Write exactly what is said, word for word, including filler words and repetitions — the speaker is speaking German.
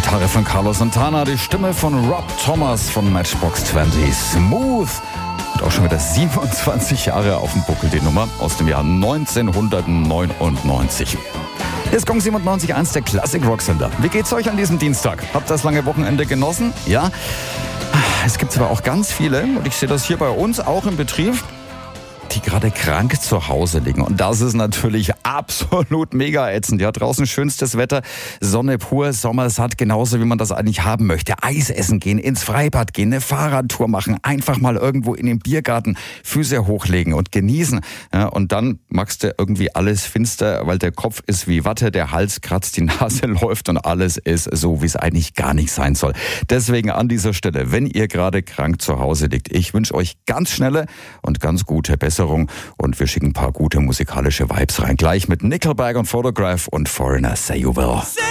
Gitarre von Carlos Santana, die Stimme von Rob Thomas von Matchbox zwanzig. Smooth. Und auch schon wieder siebenundzwanzig Jahre auf dem Buckel, die Nummer aus dem Jahr neunzehnhundertneunundneunzig. Hier ist Gong siebenundneunzig Komma eins, der Classic-Rock-Sender. Wie geht's euch an diesem Dienstag? Habt ihr das lange Wochenende genossen? Ja? Es gibt aber auch ganz viele, und ich sehe das hier bei uns auch im Betrieb, die gerade krank zu Hause liegen. Und das ist natürlich absolut mega ätzend. Ja, draußen schönstes Wetter, Sonne pur, sommersatt, genauso wie man das eigentlich haben möchte. Eis essen gehen, ins Freibad gehen, eine Fahrradtour machen, einfach mal irgendwo in den Biergarten Füße hochlegen und genießen. Ja, und dann machst du irgendwie alles finster, weil der Kopf ist wie Watte, der Hals kratzt, die Nase läuft und alles ist so, wie es eigentlich gar nicht sein soll. Deswegen an dieser Stelle, wenn ihr gerade krank zu Hause liegt, ich wünsche euch ganz schnelle und ganz gute Besserung. Und wir schicken ein paar gute musikalische Vibes rein. Gleich mit Nickelback und Photograph und Foreigner Say You Will.